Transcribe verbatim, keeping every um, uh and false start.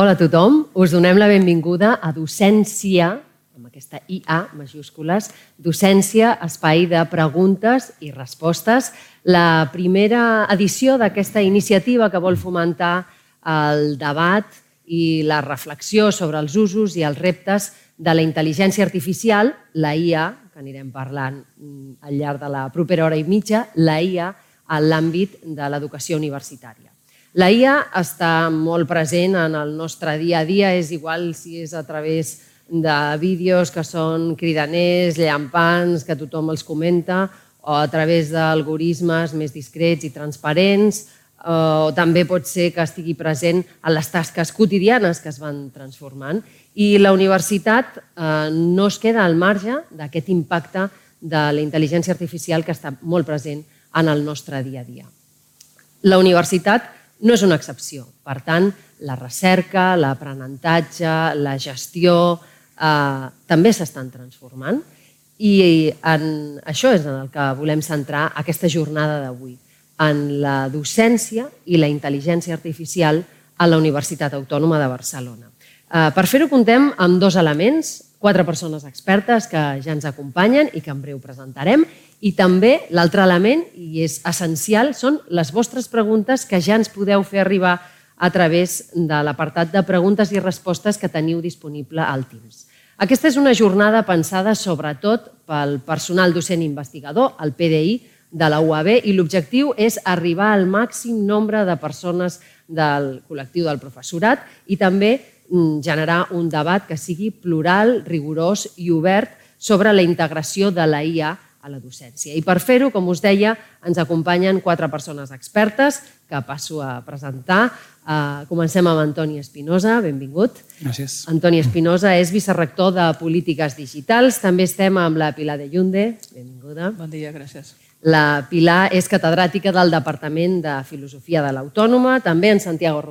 Hola a tothom, us donem la benvinguda a Docència, amb aquesta I A majúscules, Docència, espai de preguntes i respostes, la primera edició d'aquesta iniciativa que vol fomentar el debat i la reflexió sobre els usos i els reptes de la intel·ligència artificial, la I A, que anirem parlant al llarg de la propera hora i mitja, la I A en l'àmbit de l'educació universitària. La I A està molt present en el nostre dia a dia, és igual si és a través de vídeos que són cridaners, llampants, que tothom els comenta, o a través d'algoritmes més discrets i transparents, o també pot ser que estigui present en les tasques quotidianes que es van transformant. I la universitat no es queda al marge d'aquest impacte de la intel·ligència artificial que està molt present en el nostre dia a dia. La universitat no és una excepció. Per tant, la recerca, l'aprenentatge, la gestió també s'estan transformant i això és en el que volem centrar aquesta jornada d'avui, en la docència i la intel·ligència artificial a la Universitat Autònoma de Barcelona. Per fer-ho comptem amb dos elements, quatre persones expertes que ja ens acompanyen i que en breu presentarem, i també l'altre element, i és essencial, són les vostres preguntes que ja ens podeu fer arribar a través de l'apartat de preguntes i respostes que teniu disponible al Teams. Aquesta és una jornada pensada sobretot pel personal docent investigador, el P D I de la U A B, i l'objectiu és arribar al màxim nombre de persones del col·lectiu del professorat i també generar un debat que sigui plural, rigorós i obert sobre la integració de la I A a la docència. I per fer-ho, com us deia, ens acompanyen quatre persones expertes que passo a presentar. Comencem amb Antoni Espinosa, benvingut. Gràcies. Antoni Espinosa és vicerector de Polítiques Digitals. També estem amb la Pilar de Yunde, benvinguda. Bon dia, gràcies. La Pilar és catedràtica del Departament de Filosofia de l'Autònoma. També en Santiago